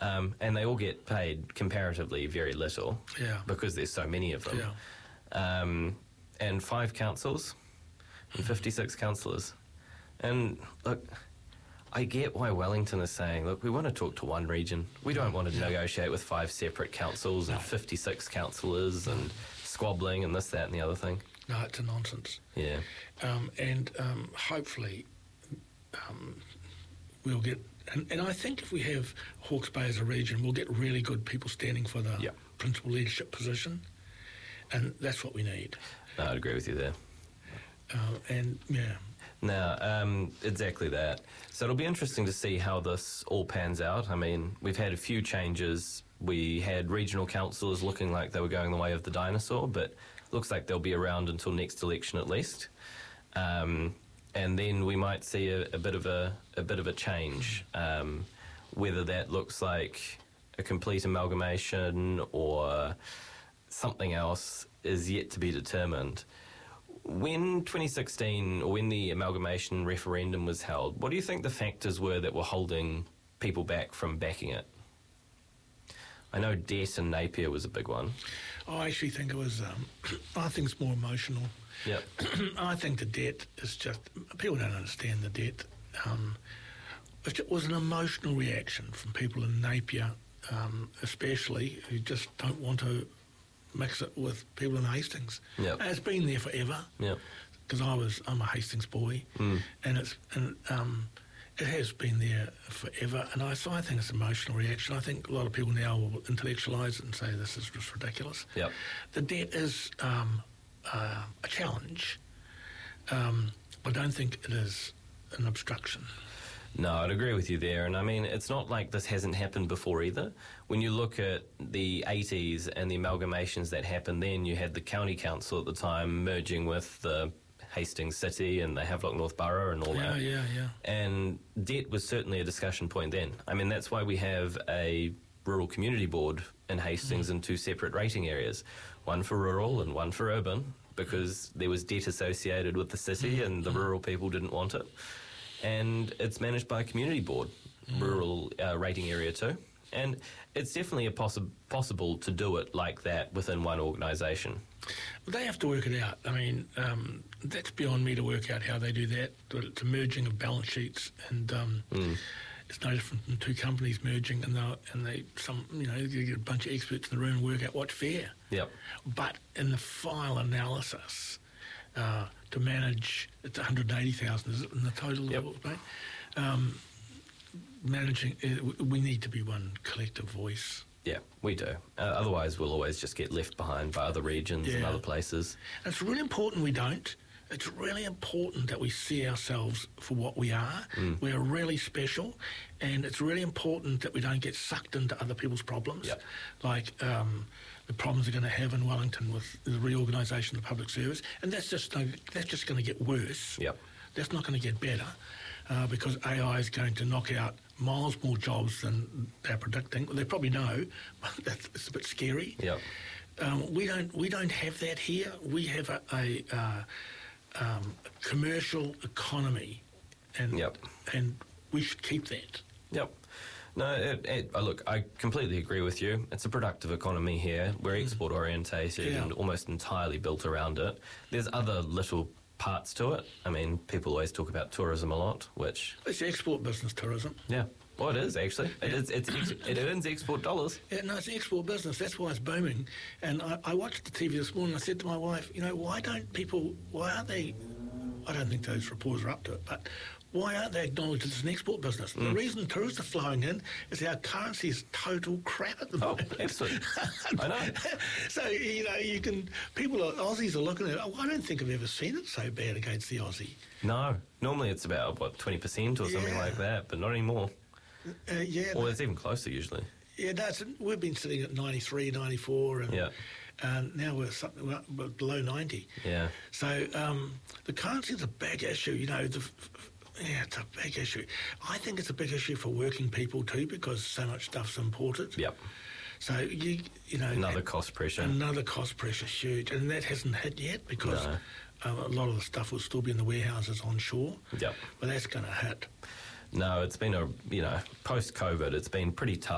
And they all get paid comparatively very little because there's so many of them. Yeah. And 5 councils and 56 councillors. And look, I get why Wellington is saying, look, we want to talk to one region. We don't want to negotiate with 5 separate councils and 56 councillors and squabbling and this, that and the other thing. No, it's a nonsense. Yeah. And hopefully we'll get... And I think if we have Hawke's Bay as a region, we'll get really good people standing for the principal leadership position. And that's what we need. No, I'd agree with you there. Now, exactly that. So it'll be interesting to see how this all pans out. I mean, we've had a few changes. We had regional councillors looking like they were going the way of the dinosaur, but looks like they'll be around until next election at least. And then we might see a bit of a change. Whether that looks like a complete amalgamation or something else is yet to be determined. When 2016, or when the amalgamation referendum was held, what do you think the factors were that were holding people back from backing it? I know debt in Napier was a big one. I actually think it was, I think it's more emotional. Yeah. I think the debt is just, people don't understand the debt. It was an emotional reaction from people in Napier, especially, who just don't want to mix it with people in Hastings. Yep. And it's been there forever. Yeah. Because I'm a Hastings boy, and it has been there forever. And so I think it's an emotional reaction. I think a lot of people now will intellectualise it and say this is just ridiculous. Yep. The debt is a challenge, but I don't think it is an obstruction. No, I'd agree with you there. And I mean, it's not like this hasn't happened before either. When you look at the 80s and the amalgamations that happened then, you had the county council at the time merging with the Hastings City and the Havelock North Borough and all that. Yeah. And debt was certainly a discussion point then. I mean, that's why we have a rural community board in Hastings in 2 separate rating areas, one for rural and one for urban, because there was debt associated with the city and the rural people didn't want it. And it's managed by a community board, rural rating area too. And it's definitely possible to do it like that within one organisation. Well, they have to work it out. I mean, that's beyond me to work out how they do that. It's a merging of balance sheets, and it's no different from 2 companies merging, and you get a bunch of experts in the room and work out what's fair. Yep. But in the final analysis, to manage, it's 180,000, is it, in the total? Yep. Managing, we need to be one collective voice. Yeah, we do. Otherwise, we'll always just get left behind by other regions and other places. And it's really important we don't. It's really important that we see ourselves for what we are. We're really special, and it's really important that we don't get sucked into other people's problems, like the problems they're going to have in Wellington with the reorganisation of the public service, and that's just going to get worse. Yep. That's not going to get better because AI is going to knock out miles more jobs than they're predicting. Well, they probably know, but it's a bit scary. Yep. We don't have that here. We have a commercial economy, and we should keep that. Yep. No, look, I completely agree with you. It's a productive economy here. We're export orientated and almost entirely built around it. There's other little parts to it. I mean, people always talk about tourism a lot, which... It's export business, tourism. Yeah. Well, it is, actually. It earns export dollars. Yeah, no, it's export business. That's why it's booming. And I watched the TV this morning. I said to my wife, why aren't they... I don't think those reporters are up to it, but why aren't they acknowledged it's an export business? The reason tourists are flowing in is our currency is total crap at the moment. Oh, absolutely. I know. So, Aussies are looking at it. I don't think I've ever seen it so bad against the Aussie. No. Normally it's about, 20% or something like that, but not anymore. Or it's even closer usually. Yeah, we've been sitting at 93, 94, and now we're something below 90. Yeah. So the currency is a big issue. It's a big issue. I think it's a big issue for working people too, because so much stuff's imported. Yep. So another cost pressure. Another cost pressure, huge, and that hasn't hit yet because a lot of the stuff will still be in the warehouses onshore. Yep. But that's going to hit. No, it's been post-COVID, it's been pretty tough.